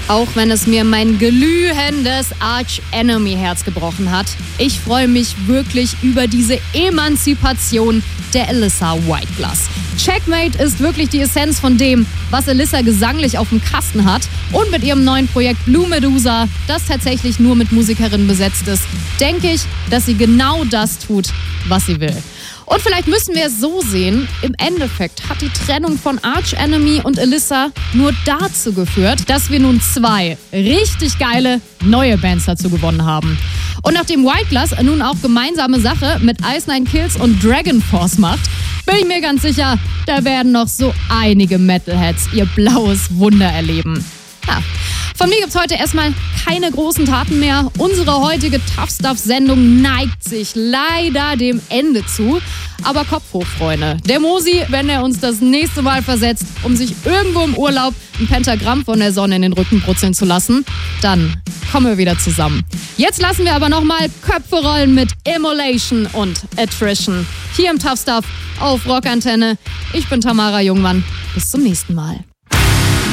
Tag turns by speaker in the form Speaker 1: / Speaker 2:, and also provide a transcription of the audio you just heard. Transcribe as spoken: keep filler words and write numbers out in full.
Speaker 1: Auch wenn es mir mein glühendes Arch-Enemy-Herz gebrochen hat. Ich freue mich wirklich über diese Emanzipation der Alyssa Whiteglass. Checkmate ist wirklich die Essenz von dem, was Alyssa gesanglich auf dem Kasten hat. Und mit ihrem neuen Projekt Blue Medusa, das tatsächlich nur mit Musikerinnen besetzt ist, denke ich, dass sie genau das tut, was sie will. Und vielleicht müssen wir es so sehen, im Endeffekt hat die Trennung von Arch Enemy und Alyssa nur dazu geführt, dass wir nun zwei richtig geile neue Bands dazu gewonnen haben. Und nachdem Whiteglass nun auch gemeinsame Sache mit Ice Nine Kills und Dragon Force macht, bin ich mir ganz sicher, da werden noch so einige Metalheads ihr blaues Wunder erleben. Ja. Von mir gibt's heute erstmal keine großen Taten mehr. Unsere heutige Tough Stuff-Sendung neigt sich leider dem Ende zu. Aber Kopf hoch, Freunde. Der Mosi, wenn er uns das nächste Mal versetzt, um sich irgendwo im Urlaub ein Pentagramm von der Sonne in den Rücken brutzeln zu lassen, dann kommen wir wieder zusammen. Jetzt lassen wir aber nochmal Köpfe rollen mit Immolation und Attrition. Hier im Tough Stuff auf Rockantenne. Ich bin Tamara Jungmann. Bis zum nächsten Mal.